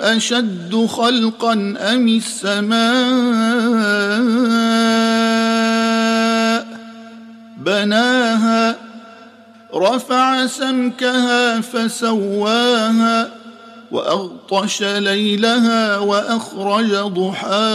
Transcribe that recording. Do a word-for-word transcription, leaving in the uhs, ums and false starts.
أشد خلقا أم السماء بناها رفع سمكها فسواها وأغطش ليلها وأخرج ضحاها